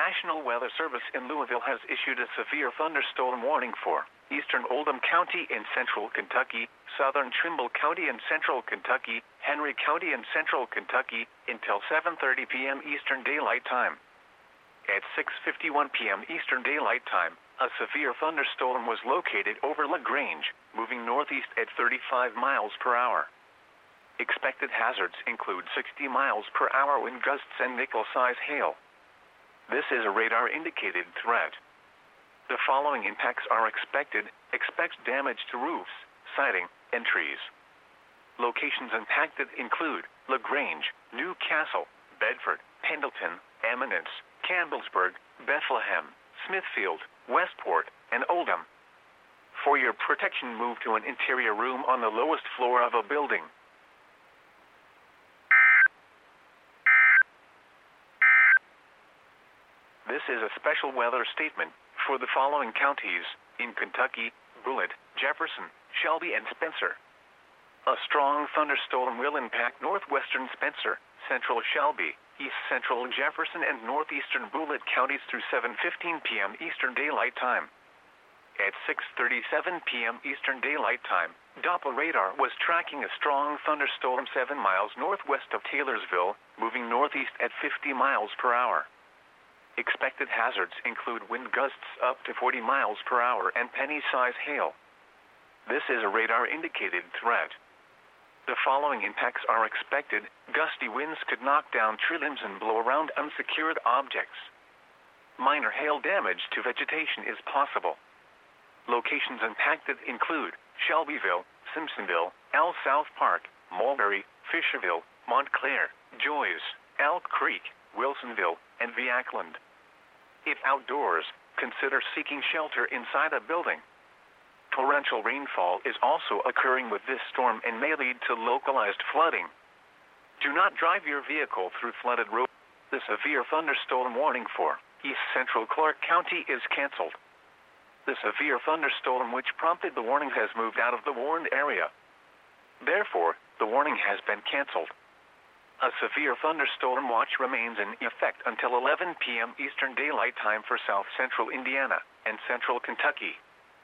National Weather Service in Louisville has issued a severe thunderstorm warning for eastern Oldham County in central Kentucky, southern Trimble County in central Kentucky, Henry County in central Kentucky, until 7:30 p.m. Eastern Daylight Time. At 6:51 p.m. Eastern Daylight Time, a severe thunderstorm was located over LaGrange, moving northeast at 35 miles per hour. Expected hazards include 60 miles per hour wind gusts and nickel-size hail. This is a radar-indicated threat. The following impacts are expected. Expect damage to roofs, siding, and trees. Locations impacted include LaGrange, Newcastle, Bedford, Pendleton, Eminence, Campbellsburg, Bethlehem, Smithfield, Westport, and Oldham. For your protection, move to an interior room on the lowest floor of a building. This is a special weather statement for the following counties in Kentucky: Bullitt, Jefferson, Shelby, and Spencer. A strong thunderstorm will impact northwestern Spencer, central Shelby, east central Jefferson, and northeastern Bullitt counties through 7:15 p.m. Eastern Daylight Time. At 6:37 p.m. Eastern Daylight Time, Doppler radar was tracking a strong thunderstorm 7 miles northwest of Taylorsville, moving northeast at 50 miles per hour. Expected hazards include wind gusts up to 40 miles per hour and penny-size hail. This is a radar-indicated threat. The following impacts are expected. Gusty winds could knock down tree limbs and blow around unsecured objects. Minor hail damage to vegetation is possible. Locations impacted include Shelbyville, Simpsonville, South Park, Mulberry, Fisherville, Montclair, Joyce, Elk Creek, Wilsonville, and Viackland. If outdoors, consider seeking shelter inside a building. Torrential rainfall is also occurring with this storm and may lead to localized flooding. Do not drive your vehicle through flooded roads. The severe thunderstorm warning for east central Clark County is canceled. The severe thunderstorm which prompted the warning has moved out of the warned area. Therefore, the warning has been canceled. A severe thunderstorm watch remains in effect until 11 p.m. Eastern Daylight Time for south central Indiana and central Kentucky.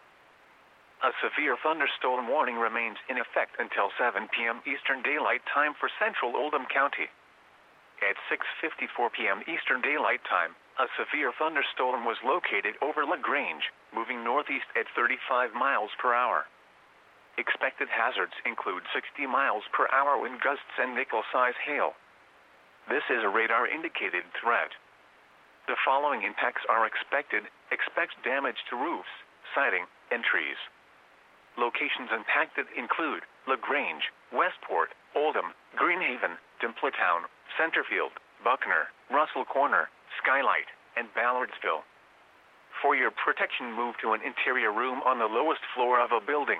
A severe thunderstorm warning remains in effect until 7 p.m. Eastern Daylight Time for central Oldham County. At 6:54 p.m. Eastern Daylight Time, a severe thunderstorm was located over LaGrange, moving northeast at 35 miles per hour. Expected hazards include 60 miles per hour wind gusts and nickel-size hail. This is a radar-indicated threat. The following impacts are expected. Expect damage to roofs, siding, and trees. Locations impacted include LaGrange, Westport, Oldham, Greenhaven, Dimpletown, Centerfield, Buckner, Russell Corner, Skylight, and Ballardsville. For your protection, move to an interior room on the lowest floor of a building.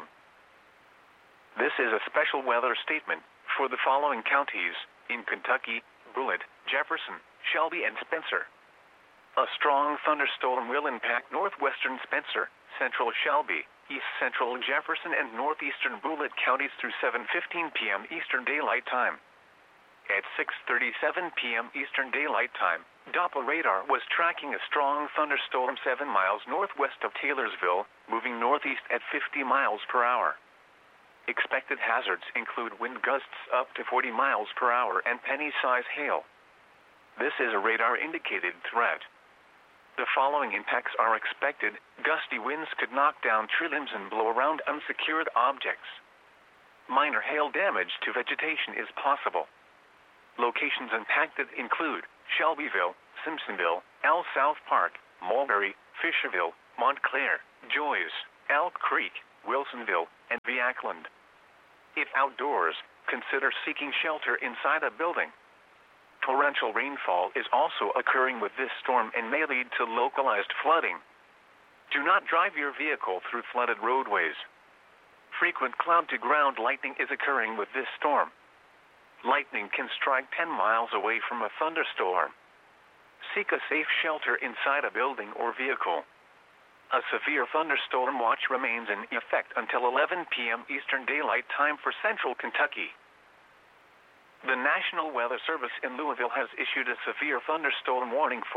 This is a special weather statement for the following counties in Kentucky: Bullitt, Jefferson, Shelby, and Spencer. A strong thunderstorm will impact northwestern Spencer, central Shelby, east central Jefferson, and northeastern Bullitt counties through 7:15 p.m. Eastern Daylight Time. At 6:37 p.m. Eastern Daylight Time, Doppler radar was tracking a strong thunderstorm 7 miles northwest of Taylorsville, moving northeast at 50 miles per hour. Expected hazards include wind gusts up to 40 miles per hour and penny-size hail. This is a radar-indicated threat. The following impacts are expected. Gusty winds could knock down tree limbs and blow around unsecured objects. Minor hail damage to vegetation is possible. Locations impacted include Shelbyville, Simpsonville, South Park, Mulberry, Fisherville, Montclair, Joyce, Elk Creek, Wilsonville, and Viackland. If outdoors, consider seeking shelter inside a building. Torrential rainfall is also occurring with this storm and may lead to localized flooding. Do not drive your vehicle through flooded roadways. Frequent cloud-to-ground lightning is occurring with this storm. Lightning can strike 10 miles away from a thunderstorm. Seek a safe shelter inside a building or vehicle. A severe thunderstorm watch remains in effect until 11 p.m. Eastern Daylight Time for central Kentucky. The National Weather Service in Louisville has issued a severe thunderstorm warning for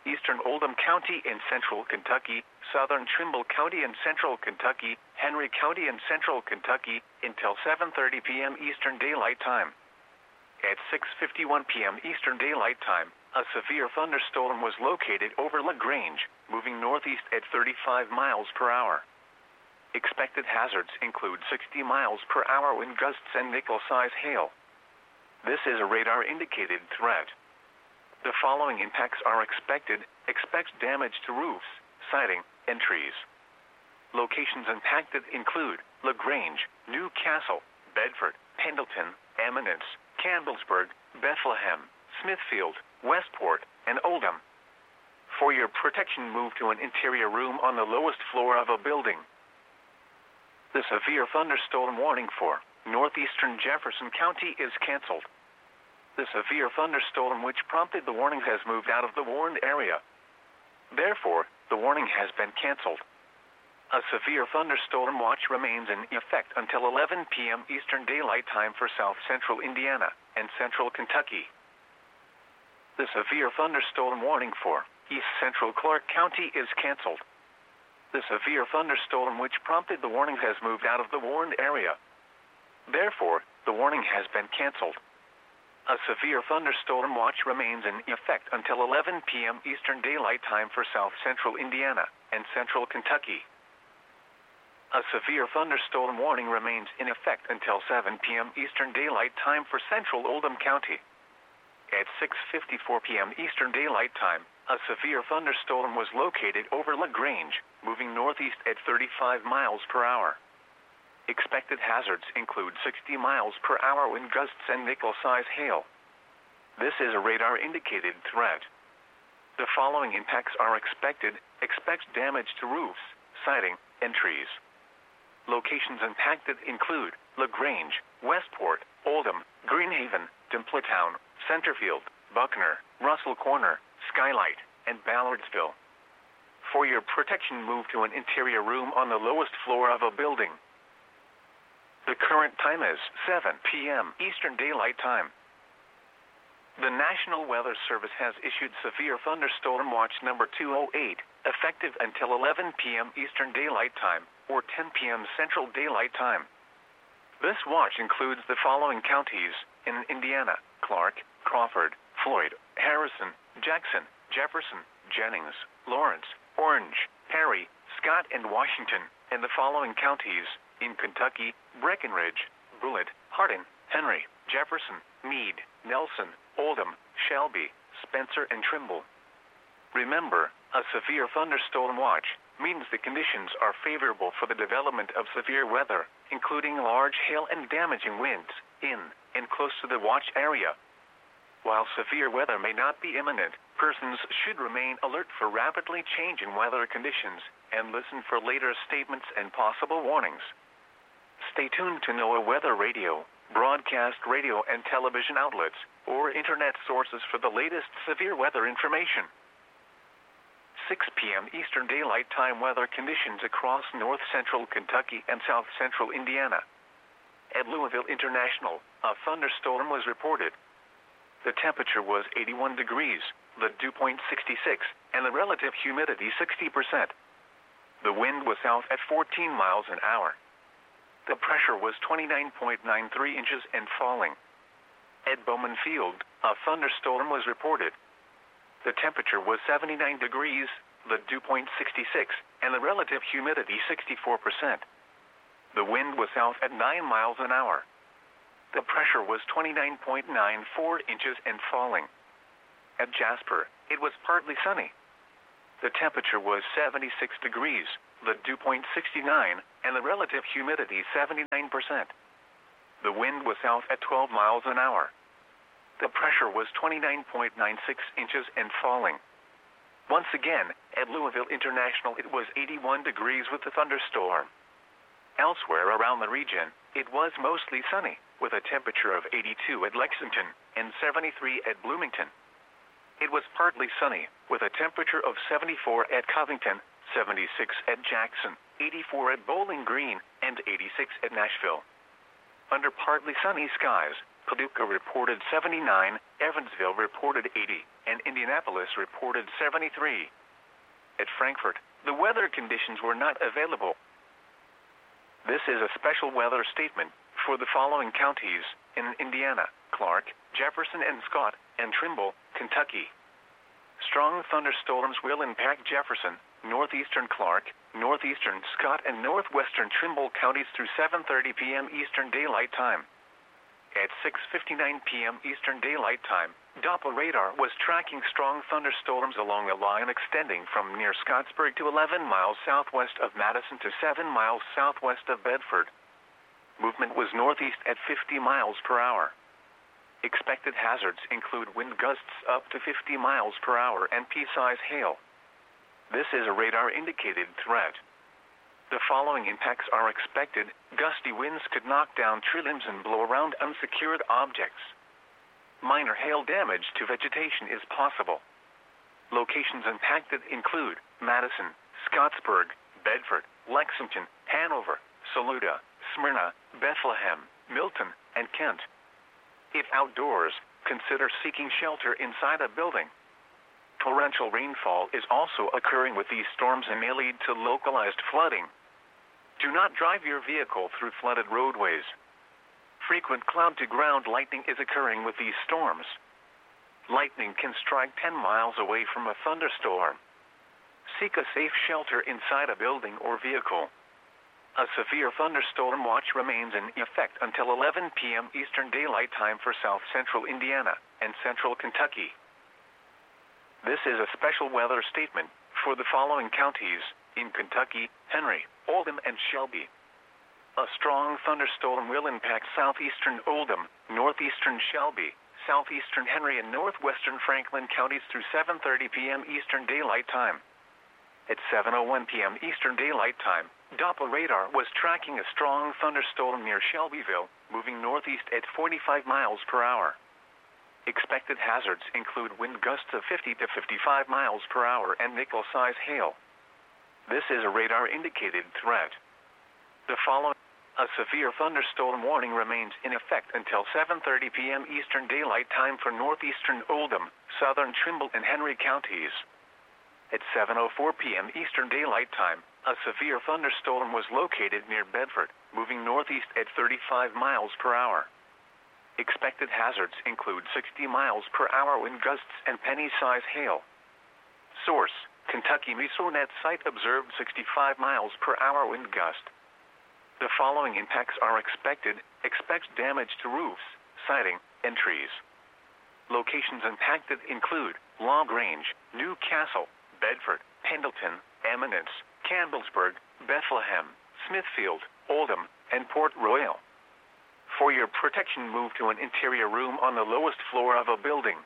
eastern Oldham County in central Kentucky, southern Trimble County in central Kentucky, Henry County in central Kentucky, until 7:30 p.m. Eastern Daylight Time. At 6:51 p.m. Eastern Daylight Time, a severe thunderstorm was located over LaGrange, moving northeast at 35 miles per hour. Expected hazards include 60 miles per hour wind gusts and nickel-size hail. This is a radar-indicated threat. The following impacts are expected. Expect damage to roofs, siding, and trees. Locations impacted include LaGrange, Newcastle, Bedford, Pendleton, Eminence, Campbellsburg, Bethlehem, Smithfield, Westport, and Oldham. For your protection, move to an interior room on the lowest floor of a building. The severe thunderstorm warning for northeastern Jefferson County is canceled. The severe thunderstorm which prompted the warning has moved out of the warned area. Therefore, the warning has been canceled. A severe thunderstorm watch remains in effect until 11 p.m. Eastern Daylight Time for south central Indiana and central Kentucky. The severe thunderstorm warning for east central Clark County is canceled. The severe thunderstorm which prompted the warning has moved out of the warned area. Therefore, the warning has been canceled. A severe thunderstorm watch remains in effect until 11 p.m. Eastern Daylight Time for south central Indiana and central Kentucky. A severe thunderstorm warning remains in effect until 7 p.m. Eastern Daylight Time for central Oldham County. At 6:54 p.m. Eastern Daylight Time, a severe thunderstorm was located over LaGrange, moving northeast at 35 miles per hour. Expected hazards include 60 miles per hour wind gusts and nickel-size hail. This is a radar-indicated threat. The following impacts are expected. Expect damage to roofs, siding, and trees. Locations impacted include LaGrange, Westport, Oldham, Greenhaven, Templetown, Centerfield, Buckner, Russell Corner, Skylight, and Ballardsville. For your protection, move to an interior room on the lowest floor of a building. The current time is 7 p.m. Eastern Daylight Time. The National Weather Service has issued Severe Thunderstorm Watch number 208, effective until 11 p.m. Eastern Daylight Time, or 10 p.m. Central Daylight Time. This watch includes the following counties in Indiana: Clark, Crawford, Floyd, Harrison, Jackson, Jefferson, Jennings, Lawrence, Orange, Perry, Scott, and Washington, and the following counties in Kentucky: Breckinridge, Bullitt, Hardin, Henry, Jefferson, Meade, Nelson, Oldham, Shelby, Spencer, and Trimble. Remember, a severe thunderstorm watch means the conditions are favorable for the development of severe weather, including large hail and damaging winds, in and close to the watch area. While severe weather may not be imminent, persons should remain alert for rapidly changing weather conditions and listen for later statements and possible warnings. Stay tuned to NOAA Weather Radio, broadcast radio and television outlets, or internet sources for the latest severe weather information. 6 p.m. Eastern Daylight Time weather conditions across north central Kentucky and south central Indiana. At Louisville International, a thunderstorm was reported. The temperature was 81 degrees, the dew point 66, and the relative humidity 60%. The wind was south at 14 miles an hour. The pressure was 29.93 inches and falling. At Bowman Field, a thunderstorm was reported. The temperature was 79 degrees, the dew point 66, and the relative humidity 64%. The wind was south at 9 miles an hour. The pressure was 29.94 inches and falling. At Jasper, it was partly sunny. The temperature was 76 degrees, the dew point 69, and the relative humidity 79%. The wind was south at 12 miles an hour. The pressure was 29.96 inches and falling. Once again, at Louisville International, it was 81 degrees with the thunderstorm. Elsewhere around the region, it was mostly sunny, with a temperature of 82 at Lexington and 73 at Bloomington. It was partly sunny, with a temperature of 74 at Covington, 76 at Jackson, 84 at Bowling Green, and 86 at Nashville. Under partly sunny skies, Paducah reported 79, Evansville reported 80, and Indianapolis reported 73. At Frankfort, the weather conditions were not available. This is a special weather statement for the following counties in Indiana: Clark, Jefferson and Scott, and Trimble, Kentucky. Strong thunderstorms will impact Jefferson, northeastern Clark, northeastern Scott, and northwestern Trimble counties through 7:30 p.m. Eastern Daylight Time. At 6:59 p.m. Eastern Daylight Time, Doppler radar was tracking strong thunderstorms along a line extending from near Scottsburg to 11 miles southwest of Madison to 7 miles southwest of Bedford. Movement was northeast at 50 miles per hour. Expected hazards include wind gusts up to 50 miles per hour and pea-size hail. This is a radar-indicated threat. The following impacts are expected. Gusty winds could knock down tree limbs and blow around unsecured objects. Minor hail damage to vegetation is possible. Locations impacted include Madison, Scottsburg, Bedford, Lexington, Hanover, Saluda, Smyrna, Bethlehem, Milton, and Kent. If outdoors, consider seeking shelter inside a building. Torrential rainfall is also occurring with these storms and may lead to localized flooding. Do not drive your vehicle through flooded roadways. Frequent cloud-to-ground lightning is occurring with these storms. Lightning can strike 10 miles away from a thunderstorm. Seek a safe shelter inside a building or vehicle. A severe thunderstorm watch remains in effect until 11 p.m. Eastern Daylight Time for South Central Indiana and Central Kentucky. This is a special weather statement for the following counties in Kentucky: Henry, Oldham, and Shelby. A strong thunderstorm will impact southeastern Oldham, northeastern Shelby, southeastern Henry, and northwestern Franklin counties through 7:30 p.m. Eastern Daylight Time. At 7:01 p.m. Eastern Daylight Time, Doppler radar was tracking a strong thunderstorm near Shelbyville, moving northeast at 45 miles per hour. Expected hazards include wind gusts of 50 to 55 miles per hour and nickel-size hail. This is a radar-indicated threat. The following: a severe thunderstorm warning remains in effect until 7:30 p.m. Eastern Daylight Time for northeastern Oldham, southern Trimble, and Henry counties. At 7:04 p.m. Eastern Daylight Time, a severe thunderstorm was located near Bedford, moving northeast at 35 miles per hour. Expected hazards include 60 miles per hour wind gusts and penny-size hail. Source: Kentucky Mesonet site observed 65 miles per hour wind gust. The following impacts are expected. Expect damage to roofs, siding, and trees. Locations impacted include LaGrange, New Castle, Bedford, Pendleton, Eminence, Campbellsburg, Bethlehem, Smithfield, Oldham, and Port Royal. For your protection, move to an interior room on the lowest floor of a building.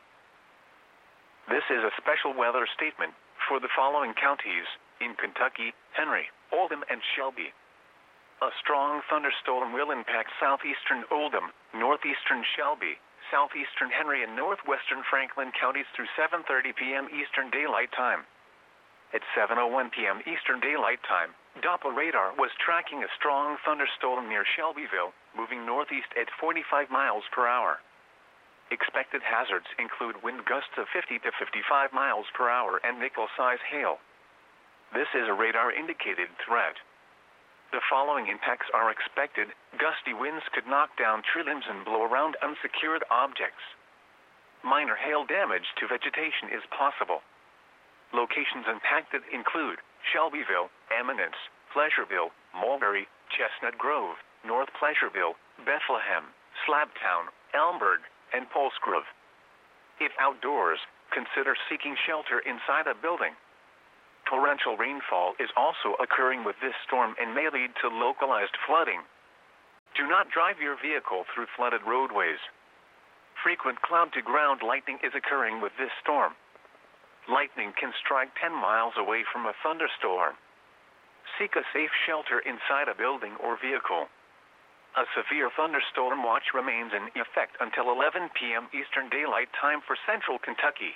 This is a special weather statement for the following counties in Kentucky: Henry, Oldham, and Shelby. A strong thunderstorm will impact southeastern Oldham, northeastern Shelby, southeastern Henry, and northwestern Franklin counties through 7:30 p.m. Eastern Daylight Time. At 7:01 p.m. Eastern Daylight Time, Doppler radar was tracking a strong thunderstorm near Shelbyville, moving northeast at 45 miles per hour. Expected hazards include wind gusts of 50 to 55 miles per hour and nickel-size hail. This is a radar-indicated threat. The following impacts are expected. Gusty winds could knock down tree limbs and blow around unsecured objects. Minor hail damage to vegetation is possible. Locations impacted include Shelbyville, Eminence, Pleasureville, Mulberry, Chestnut Grove, North Pleasureville, Bethlehem, Slabtown, Elmberg, and Polsgrove. If outdoors, consider seeking shelter inside a building. Torrential rainfall is also occurring with this storm and may lead to localized flooding. Do not drive your vehicle through flooded roadways. Frequent cloud-to-ground lightning is occurring with this storm. Lightning can strike 10 miles away from a thunderstorm. Seek a safe shelter inside a building or vehicle. A severe thunderstorm watch remains in effect until 11 p.m. Eastern Daylight Time for Central Kentucky.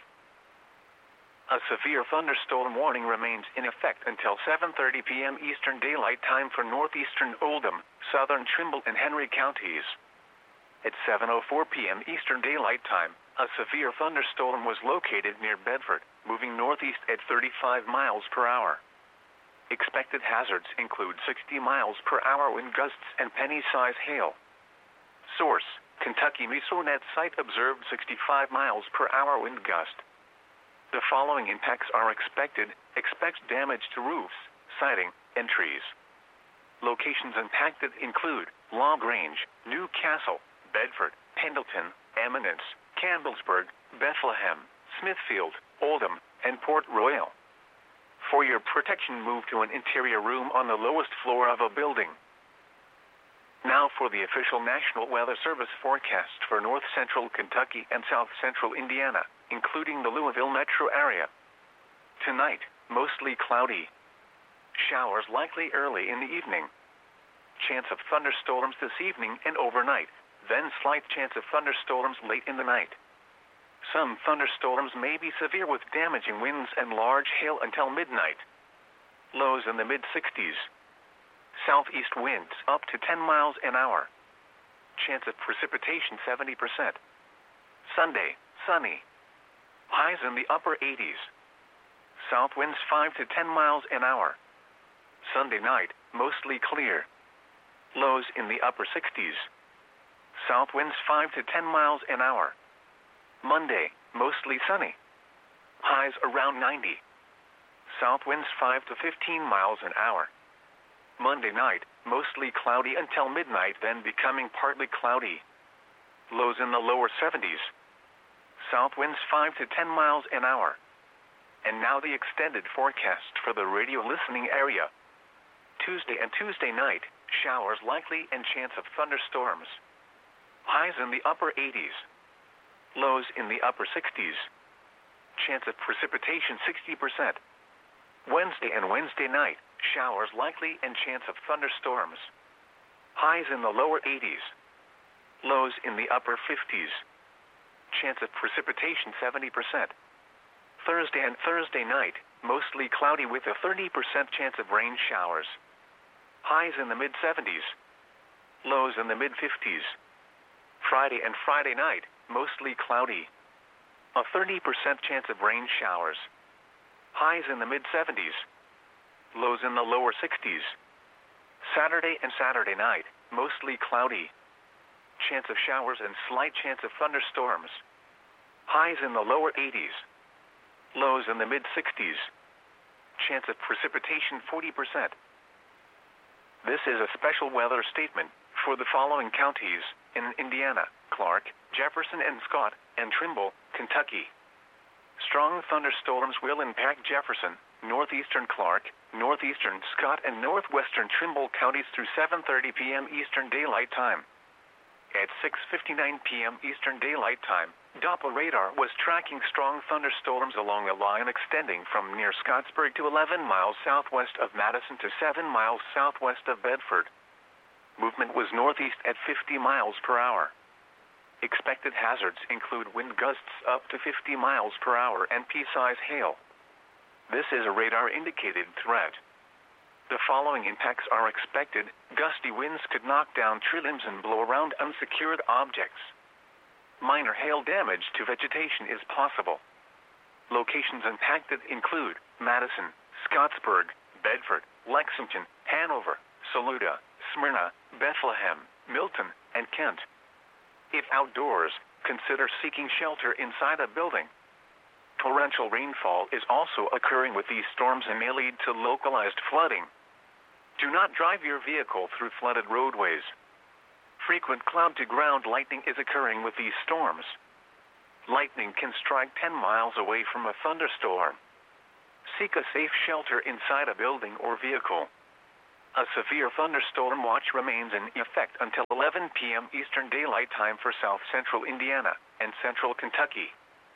A severe thunderstorm warning remains in effect until 7:30 p.m. Eastern Daylight Time for northeastern Oldham, southern Trimble, and Henry counties. At 7:04 p.m. Eastern Daylight Time, A severe thunderstorm was located near Bedford, moving northeast at 35 miles per hour. Expected hazards include 60 miles per hour wind gusts and penny-size hail. Source: Kentucky Mesonet site observed 65 miles per hour wind gust. The following impacts are expected. Expect damage to roofs, siding, and trees. Locations impacted include LaGrange, Newcastle, Bedford, Pendleton, Eminence, Campbellsburg, Bethlehem, Smithfield, Oldham, and Port Royal. For your protection, move to an interior room on the lowest floor of a building. Now for the official National Weather Service forecast for north central Kentucky and south central Indiana, including the Louisville metro area. Tonight, mostly cloudy. Showers likely early in the evening. Chance of thunderstorms this evening and overnight, then slight chance of thunderstorms late in the night. Some thunderstorms may be severe with damaging winds and large hail until midnight. Lows in the mid-60s. Southeast winds up to 10 miles an hour. Chance of precipitation 70%. Sunday, sunny. Highs in the upper 80s. South winds 5 to 10 miles an hour. Sunday night, mostly clear. Lows in the upper 60s. South winds 5 to 10 miles an hour. Monday, mostly sunny. Highs around 90. South winds 5 to 15 miles an hour. Monday night, mostly cloudy until midnight, then becoming partly cloudy. Lows in the lower 70s. South winds 5 to 10 miles an hour. And now the extended forecast for the radio listening area. Tuesday and Tuesday night, showers likely and chance of thunderstorms. Highs in the upper 80s. Lows in the upper 60s. Chance of precipitation 60%. Wednesday and Wednesday night, showers likely and chance of thunderstorms. Highs in the lower 80s. Lows in the upper 50s. Chance of precipitation 70%. Thursday and Thursday night, mostly cloudy with a 30% chance of rain showers. Highs in the mid-70s. Lows in the mid-50s. Friday and Friday night, mostly cloudy. A 30% chance of rain showers. Highs in the mid-70s. Lows in the lower 60s. Saturday and Saturday night, mostly cloudy. Chance of showers and slight chance of thunderstorms. Highs in the lower 80s. Lows in the mid-60s. Chance of precipitation 40%. This is a special weather statement for the following counties in Indiana: Clark, Jefferson and Scott, and Trimble, Kentucky. Strong thunderstorms will impact Jefferson, northeastern Clark, northeastern Scott, and northwestern Trimble counties through 7:30 p.m. Eastern Daylight Time. At 6:59 p.m. Eastern Daylight Time, Doppler radar was tracking strong thunderstorms along a line extending from near Scottsburg to 11 miles southwest of Madison to 7 miles southwest of Bedford. Movement was northeast at 50 miles per hour. Expected hazards include wind gusts up to 50 miles per hour and pea-size hail. This is a radar-indicated threat. The following impacts are expected. Gusty winds could knock down tree limbs and blow around unsecured objects. Minor hail damage to vegetation is possible. Locations impacted include Madison, Scottsburg, Bedford, Lexington, Hanover, Saluda, Smyrna, Bethlehem, Milton, and Kent. If outdoors, consider seeking shelter inside a building. Torrential rainfall is also occurring with these storms and may lead to localized flooding. Do not drive your vehicle through flooded roadways. Frequent cloud-to-ground lightning is occurring with these storms. Lightning can strike 10 miles away from a thunderstorm. Seek a safe shelter inside a building or vehicle. A severe thunderstorm watch remains in effect until 11 p.m. Eastern Daylight Time for south central Indiana and central Kentucky.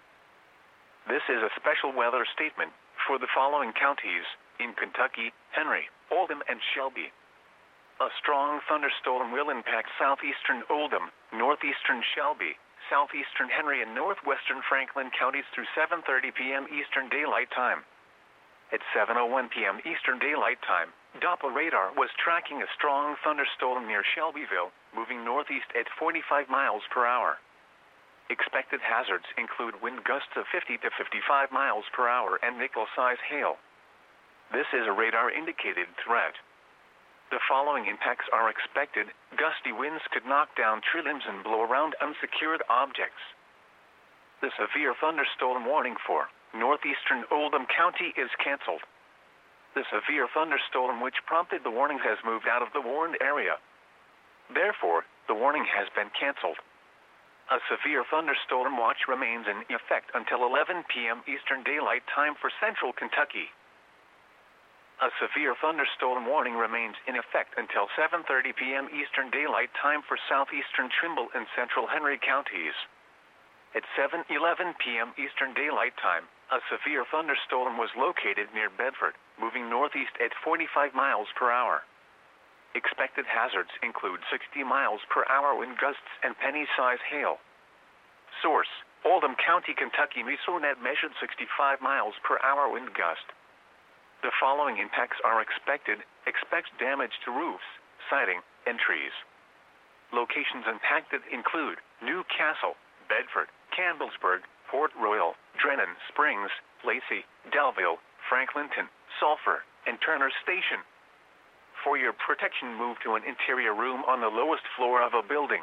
This is a special weather statement for the following counties in Kentucky: Henry, Oldham, and Shelby. A strong thunderstorm will impact southeastern Oldham, northeastern Shelby, southeastern Henry, and northwestern Franklin counties through 7:30 p.m. Eastern Daylight Time. At 7:01 p.m. Eastern Daylight Time, Doppler radar was tracking a strong thunderstorm near Shelbyville, moving northeast at 45 miles per hour. Expected hazards include wind gusts of 50 to 55 miles per hour and nickel-size hail. This is a radar-indicated threat. The following impacts are expected. Gusty winds could knock down tree limbs and blow around unsecured objects. The severe thunderstorm warning for northeastern Oldham County is canceled. The severe thunderstorm which prompted the warning has moved out of the warned area. Therefore, the warning has been canceled. A severe thunderstorm watch remains in effect until 11 p.m. Eastern Daylight Time for central Kentucky. A severe thunderstorm warning remains in effect until 7:30 p.m. Eastern Daylight Time for southeastern Trimble and central Henry counties. At 7:11 p.m. Eastern Daylight Time, a severe thunderstorm was located near Bedford, moving northeast at 45 miles per hour. Expected hazards include 60 miles per hour wind gusts and penny-size hail. Source: Oldham County, Kentucky. Mesonet measured 65 miles per hour wind gust. The following impacts are expected. Expect damage to roofs, siding, and trees. Locations impacted include Newcastle, Bedford, Campbellsburg, Port Royal, Drennan Springs, Lacey, Delville, Franklinton, Sulphur, and Turner Station. For your protection, move to an interior room on the lowest floor of a building.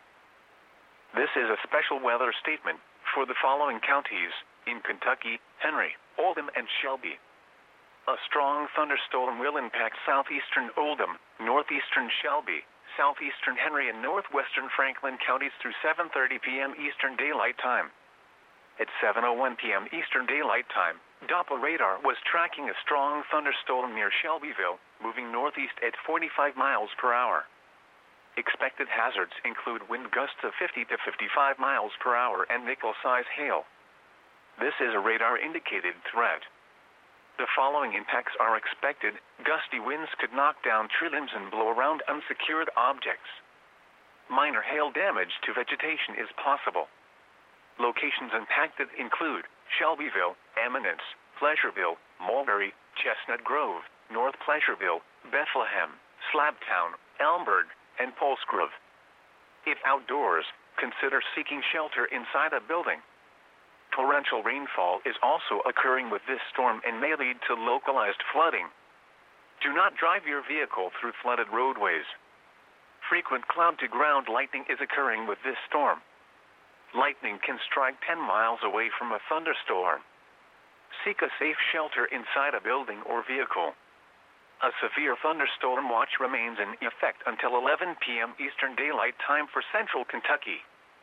This is a special weather statement for the following counties in Kentucky: Henry, Oldham, and Shelby. A strong thunderstorm will impact southeastern Oldham, northeastern Shelby, southeastern Henry, and northwestern Franklin counties through 7:30 p.m. Eastern Daylight Time. At 7:01 p.m. Eastern Daylight Time, Doppler radar was tracking a strong thunderstorm near Shelbyville, moving northeast at 45 miles per hour. Expected hazards include wind gusts of 50 to 55 miles per hour and nickel-size hail. This is a radar-indicated threat. The following impacts are expected. Gusty winds could knock down tree limbs and blow around unsecured objects. Minor hail damage to vegetation is possible. Locations impacted include Shelbyville, Eminence, Pleasureville, Mulberry, Chestnut Grove, North Pleasureville, Bethlehem, Slabtown, Elmberg, and Polsgrove. If outdoors, consider seeking shelter inside a building. Torrential rainfall is also occurring with this storm and may lead to localized flooding. Do not drive your vehicle through flooded roadways. Frequent cloud-to-ground lightning is occurring with this storm. Lightning can strike 10 miles away from a thunderstorm. Seek a safe shelter inside a building or vehicle. A severe thunderstorm watch remains in effect until 11 p.m. Eastern Daylight Time for central Kentucky.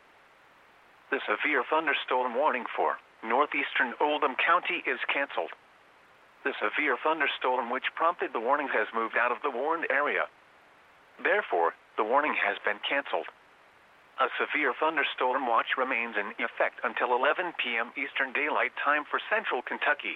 The severe thunderstorm warning for northeastern Oldham County is canceled. The severe thunderstorm which prompted the warning has moved out of the warned area. Therefore, the warning has been canceled. A severe thunderstorm watch remains in effect until 11 p.m. Eastern Daylight Time for central Kentucky.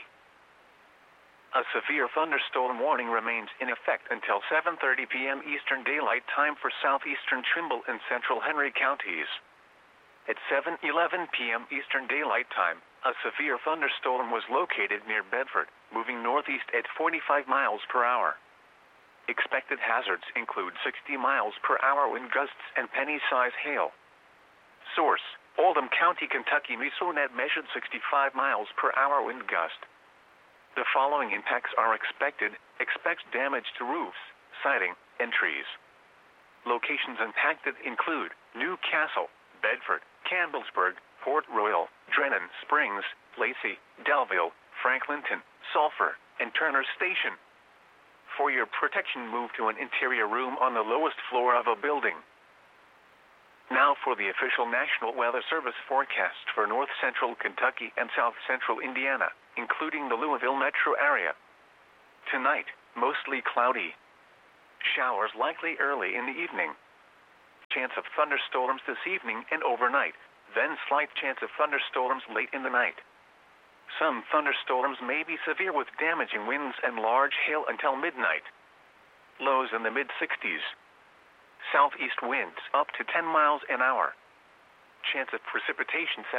A severe thunderstorm warning remains in effect until 7:30 p.m. Eastern Daylight Time for southeastern Trimble and central Henry counties. At 7:11 p.m. Eastern Daylight Time, a severe thunderstorm was located near Bedford, moving northeast at 45 miles per hour. Expected hazards include 60 miles per hour wind gusts and penny-size hail. Source: Oldham County, Kentucky. Mesonet measured 65 miles per hour wind gust. The following impacts are expected. Expect damage to roofs, siding, and trees. Locations impacted include Newcastle, Bedford, Campbellsburg, Port Royal, Drennan Springs, Lacey, Delville, Franklinton, Sulphur, and Turner Station. For your protection, move to an interior room on the lowest floor of a building. Now for the official National Weather Service forecast for north central Kentucky and south central Indiana, including the Louisville metro area. Tonight, mostly cloudy. Showers likely early in the evening. Chance of thunderstorms this evening and overnight, then slight chance of thunderstorms late in the night. Some thunderstorms may be severe with damaging winds and large hail until midnight. Lows in the mid-60s. Southeast winds up to 10 miles an hour. Chance of precipitation